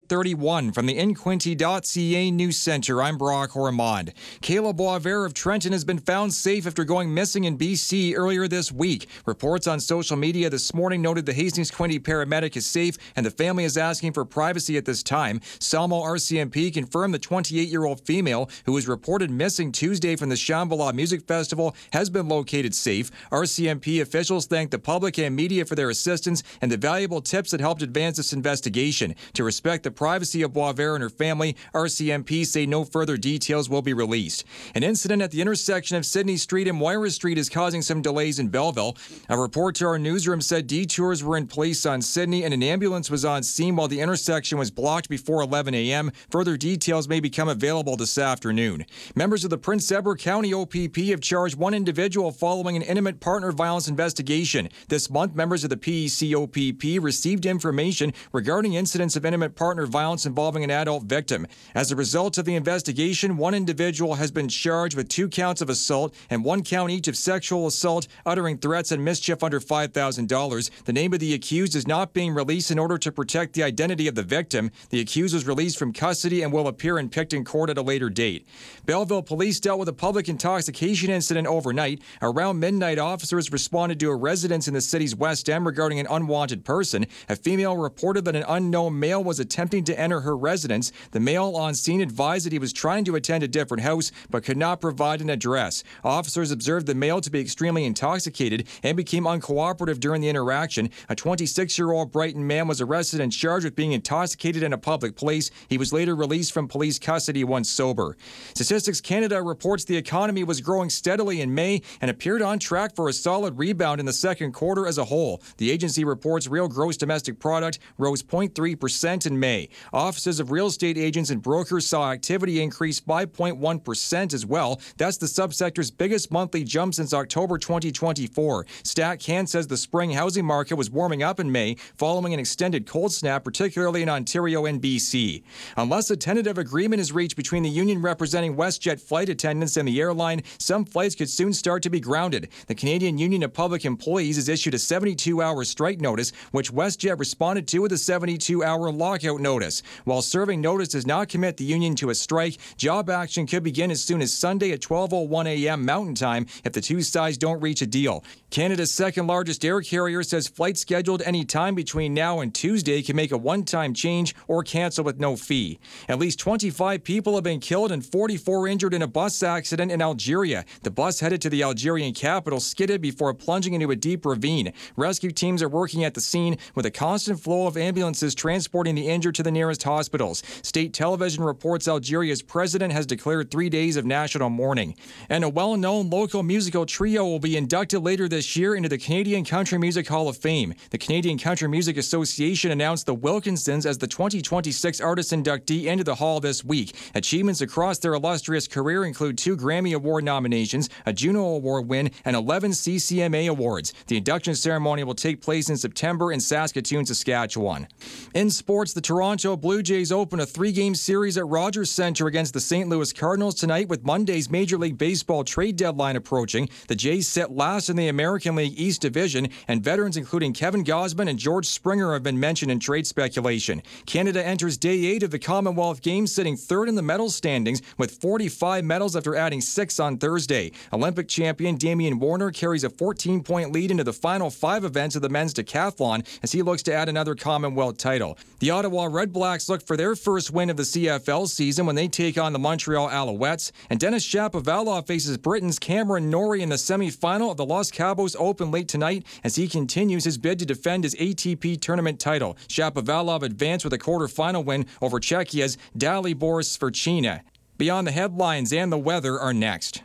8:31 from the InQuinty.ca News Center. I'm Brock Ormond. Kayla Boisvert of Trenton has been found safe after going missing in BC earlier this week. Reports on social media this morning noted the Hastings Quinte paramedic is safe and the family is asking for privacy at this time. Salmo RCMP confirmed the 28-year-old female who was reported missing Tuesday from the Shambhala Music Festival has been located safe. RCMP officials thanked the public and media for their assistance and the valuable tips that helped advance this investigation. To respect the privacy of Boisvert and her family, RCMP say no further details will be released. An incident at the intersection of Sydney Street and Moira Street is causing some delays in Belleville. A report to our newsroom said detours were in place on Sydney and an ambulance was on scene while the intersection was blocked before 11 a.m. Further details may become available this afternoon. Members of the Prince Edward County OPP have charged one individual following an intimate partner violence investigation. This month, members of the PEC OPP received information regarding incidents of intimate partner violence involving an adult victim. As a result of the investigation, one individual has been charged with 2 counts of assault and 1 count each of sexual assault, uttering threats and mischief under $5,000. The name of the accused is not being released in order to protect the identity of the victim. The accused was released from custody and will appear in Picton Court at a later date. Belleville police dealt with a public intoxication incident overnight. Around midnight, officers responded to a residence in the city's West End regarding an unwanted person. A female reported that an unknown male was attempting to enter her residence. The male on scene advised that he was trying to attend a different house but could not provide an address. Officers observed the male to be extremely intoxicated and became uncooperative during the interaction. A 26-year-old Brighton man was arrested and charged with being intoxicated in a public place. He was later released from police custody once sober. Statistics Canada reports the economy was growing steadily in May and appeared on track for a solid rebound in the second quarter as a whole. The agency reports real gross domestic product rose 0.3% in May. Offices of real estate agents and brokers saw activity increase 5.1% as well. That's the subsector's biggest monthly jump since October 2024. StatCan says the spring housing market was warming up in May following an extended cold snap, particularly in Ontario and BC. Unless a tentative agreement is reached between the union representing WestJet flight attendants and the airline, some flights could soon start to be grounded. The Canadian Union of Public Employees has issued a 72-hour strike notice, which WestJet responded to with a 72-hour lockout notice. While serving notice does not commit the union to a strike, job action could begin as soon as Sunday at 12:01 a.m. Mountain Time if the two sides don't reach a deal. Canada's second-largest air carrier says flights scheduled any time between now and Tuesday can make a one-time change or cancel with no fee. At least 25 people have been killed and 44 injured in a bus accident in Algeria. The bus headed to the Algerian capital skidded before plunging into a deep ravine. Rescue teams are working at the scene with a constant flow of ambulances transporting the injured to the nearest hospitals. State television reports Algeria's president has declared 3 days of national mourning. And a well-known local musical trio will be inducted later this year into the Canadian Country Music Hall of Fame. The Canadian Country Music Association announced the Wilkinsons as the 2026 artist inductee into the hall this week. Achievements across their illustrious career include 2 Grammy Award nominations, a Juno Award win, and 11 CCMA awards. The induction ceremony will take place in September in Saskatoon, Saskatchewan. In sports, the Toronto Blue Jays open a 3-game series at Rogers Centre against the St. Louis Cardinals tonight with Monday's Major League Baseball trade deadline approaching. The Jays sit last in the American League East Division, and veterans including Kevin Gausman and George Springer have been mentioned in trade speculation. Canada enters Day 8 of the Commonwealth Games, sitting 3rd in the medal standings with 45 medals after adding 6 on Thursday. Olympic champion Damian Warner carries a 14-point lead into the final 5 events of the men's decathlon as he looks to add another Commonwealth title. The Ottawa Red Blacks look for their first win of the CFL season when they take on the Montreal Alouettes, and Denis Shapovalov faces Britain's Cameron Norrie in the semi-final of the Los Cabos Open late tonight as he continues his bid to defend his ATP tournament title. Shapovalov advanced with a quarterfinal win over Czechia's Dalibor Sverchina. Beyond the headlines and the weather are next.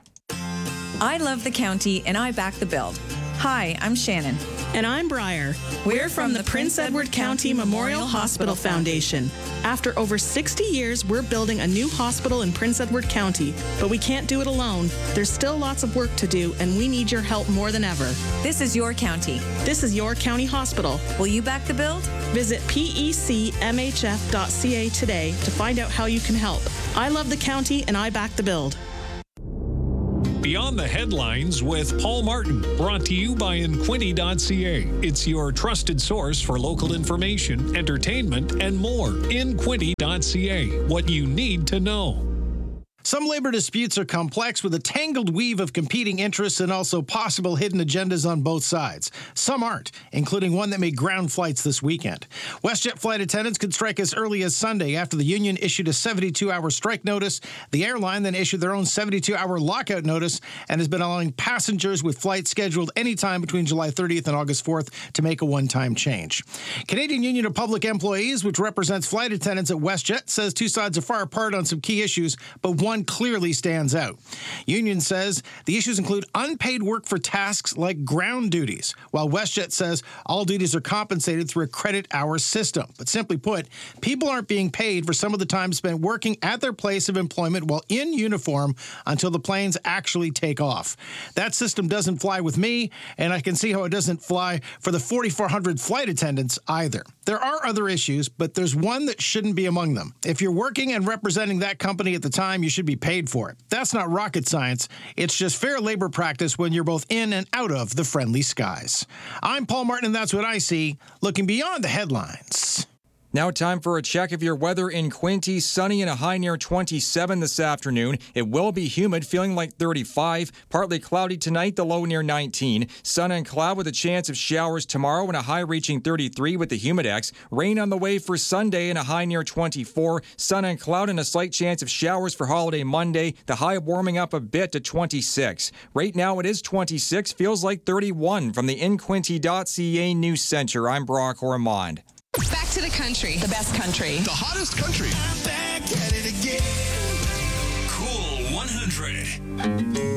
I love the county and I back the build. Hi, I'm Shannon. And I'm Briar. We're from the Prince Edward County Memorial Hospital Foundation. After over 60 years, we're building a new hospital in Prince Edward County, but we can't do it alone. There's still lots of work to do, and we need your help more than ever. This is your county. This is your county hospital. Will you back the build? Visit pecmhf.ca today to find out how you can help. I love the county, and I back the build. Beyond the Headlines with Paul Martin, brought to you by Inquinty.ca. It's your trusted source for local information, entertainment, and more. Inquinty.ca. What you need to know. Some labor disputes are complex with a tangled weave of competing interests and also possible hidden agendas on both sides. Some aren't, including one that made ground flights this weekend. WestJet flight attendants could strike as early as Sunday after the union issued a 72-hour strike notice. The airline then issued their own 72-hour lockout notice and has been allowing passengers with flights scheduled anytime between July 30th and August 4th to make a one-time change. Canadian Union of Public Employees, which represents flight attendants at WestJet, says two sides are far apart on some key issues, but one clearly stands out. Union says the issues include unpaid work for tasks like ground duties, while WestJet says all duties are compensated through a credit hour system. But simply put, people aren't being paid for some of the time spent working at their place of employment while in uniform until the planes actually take off. That system doesn't fly with me, and I can see how it doesn't fly for the 4,400 flight attendants either. There are other issues, but there's one that shouldn't be among them. If you're working and representing that company at the time, you should be paid for it. That's not rocket science. It's just fair labor practice when you're both in and out of the friendly skies. I'm Paul Martin, and that's what I see, looking beyond the headlines. Now time for a check of your weather in Quinte. Sunny and a high near 27 this afternoon. It will be humid, feeling like 35. Partly cloudy tonight, the low near 19. Sun and cloud with a chance of showers tomorrow and a high reaching 33 with the humidex. Rain on the way for Sunday and a high near 24. Sun and cloud and a slight chance of showers for holiday Monday. The high warming up a bit to 26. Right now it is 26, feels like 31. From the Inquinty.ca News Center, I'm Brock Ormond. Back to the country. The best country. The hottest country. I'm back at it again. Cool 100.